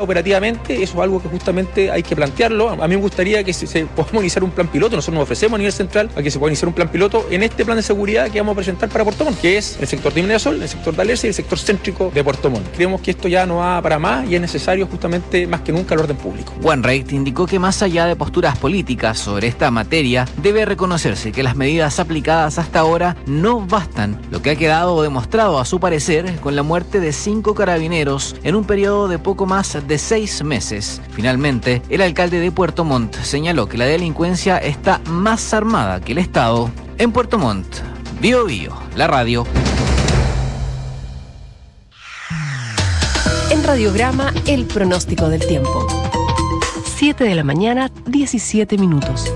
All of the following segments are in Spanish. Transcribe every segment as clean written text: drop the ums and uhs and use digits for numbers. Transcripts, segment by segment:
operativamente, eso es algo que justamente hay que plantearlo. A mí me gustaría que se podamos iniciar un plan piloto. Nosotros nos ofrecemos a nivel central a que se pueda iniciar un plan piloto en este plan de seguridad que vamos a presentar para Puerto Montt, que es el sector de Inmediasol, el sector de Alerce y el sector céntrico de Puerto Montt. Creemos que esto ya no va para más y es necesario justamente más que nunca el orden público. Wainwright indicó que más allá de posturas políticas sobre esta materia, debe reconocerse que las medidas aplicadas hasta ahora no bastan, lo que ha quedado demostrado a su parecer con la muerte de 5 carabineros en un periodo de poco más de 6 meses. Finalmente, el alcalde de Puerto Montt señaló que la delincuencia está más armada que el Estado. En Puerto Montt, Bío Bío, la radio. En Radiograma, el pronóstico del tiempo. 7 de la mañana, 17 minutos.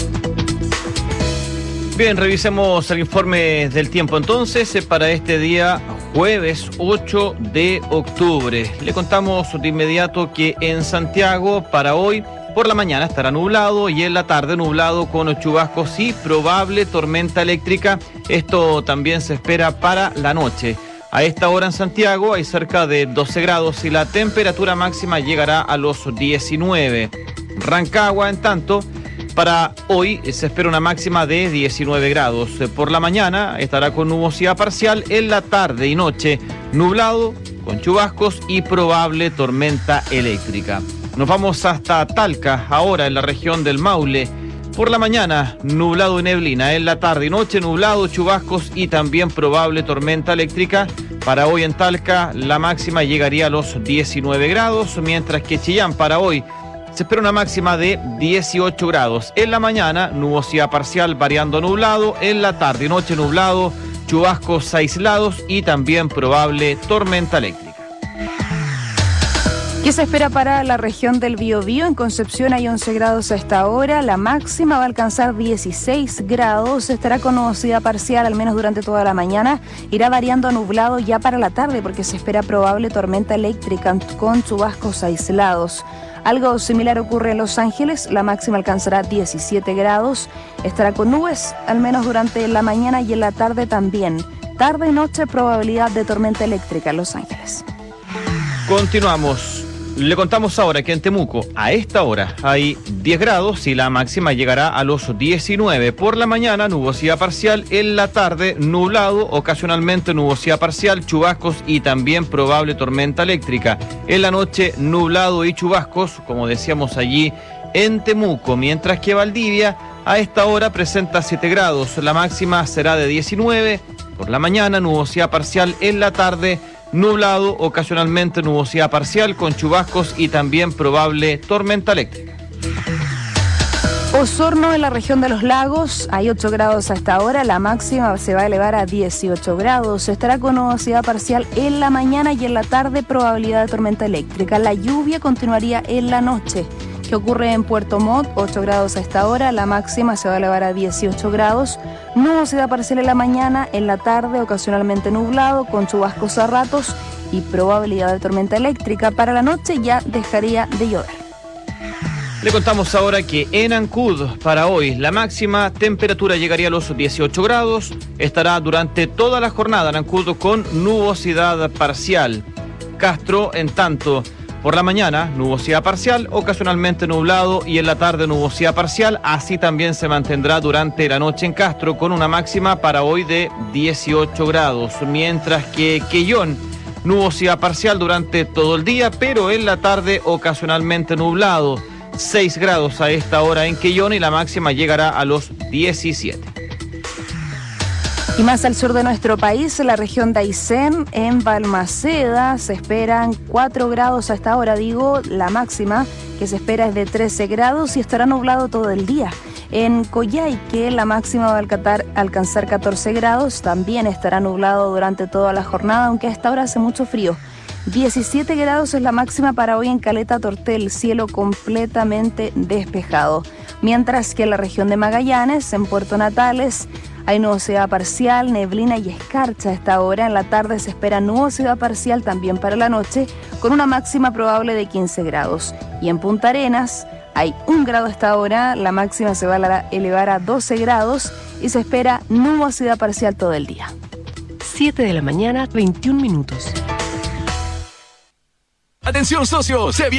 Bien, revisemos el informe del tiempo entonces para este día jueves 8 de octubre. Le contamos de inmediato que en Santiago para hoy por la mañana estará nublado y en la tarde nublado con chubascos y probable tormenta eléctrica. Esto también se espera para la noche. A esta hora en Santiago hay cerca de 12 grados y la temperatura máxima llegará a los 19. Rancagua, en tanto, para hoy se espera una máxima de 19 grados. Por la mañana estará con nubosidad parcial, en la tarde y noche nublado, con chubascos y probable tormenta eléctrica. Nos vamos hasta Talca, ahora en la región del Maule. Por la mañana, nublado y neblina. En la tarde y noche, nublado, chubascos y también probable tormenta eléctrica. Para hoy en Talca, la máxima llegaría a los 19 grados, mientras que Chillán para hoy se espera una máxima de 18 grados. En la mañana, nubosidad parcial variando nublado. En la tarde y noche, nublado, chubascos aislados y también probable tormenta eléctrica. ¿Qué se espera para la región del Biobío? En Concepción hay 11 grados a esta hora, la máxima va a alcanzar 16 grados, estará con nubosidad parcial al menos durante toda la mañana, irá variando a nublado ya para la tarde porque se espera probable tormenta eléctrica con chubascos aislados. Algo similar ocurre en Los Ángeles, la máxima alcanzará 17 grados, estará con nubes al menos durante la mañana y en la tarde también. Tarde y noche probabilidad de tormenta eléctrica en Los Ángeles. Continuamos. Le contamos ahora que en Temuco a esta hora hay 10 grados y la máxima llegará a los 19. Por la mañana nubosidad parcial, en la tarde nublado, ocasionalmente nubosidad parcial, chubascos y también probable tormenta eléctrica. En la noche nublado y chubascos, como decíamos allí en Temuco, mientras que Valdivia a esta hora presenta 7 grados, la máxima será de 19. Por la mañana nubosidad parcial, en la tarde nublado, ocasionalmente nubosidad parcial con chubascos y también probable tormenta eléctrica. Osorno, en la región de los lagos, hay 8 grados a esta hora, la máxima se va a elevar a 18 grados. Estará con nubosidad parcial en la mañana y en la tarde probabilidad de tormenta eléctrica. La lluvia continuaría en la noche. ¿Qué ocurre en Puerto Montt? 8 grados a esta hora, la máxima se va a elevar a 18 grados. Nubosidad parcial en la mañana, en la tarde ocasionalmente nublado, con chubascos a ratos y probabilidad de tormenta eléctrica. Para la noche ya dejaría de llover. Le contamos ahora que en Ancud para hoy la máxima temperatura llegaría a los 18 grados. Estará durante toda la jornada en Ancud con nubosidad parcial. Castro, en tanto, por la mañana, nubosidad parcial, ocasionalmente nublado y en la tarde nubosidad parcial. Así también se mantendrá durante la noche en Castro con una máxima para hoy de 18 grados. Mientras que Quellón, nubosidad parcial durante todo el día, pero en la tarde ocasionalmente nublado. 6 grados a esta hora en Quellón y la máxima llegará a los 17. Y más al sur de nuestro país, en la región de Aysén, en Balmaceda, se esperan 4 grados a esta hora, la máxima que se espera es de 13 grados y estará nublado todo el día. En Coyhaique, la máxima va a alcanzar 14 grados, también estará nublado durante toda la jornada, aunque a esta hora hace mucho frío. 17 grados es la máxima para hoy en Caleta Tortel, cielo completamente despejado. Mientras que en la región de Magallanes, en Puerto Natales, hay nubosidad parcial, neblina y escarcha a esta hora. En la tarde se espera nubosidad parcial también para la noche, con una máxima probable de 15 grados. Y en Punta Arenas hay 1 grado a esta hora, la máxima se va a elevar a 12 grados y se espera nubosidad parcial todo el día. 7 de la mañana, 21 minutos. Atención socios, se viene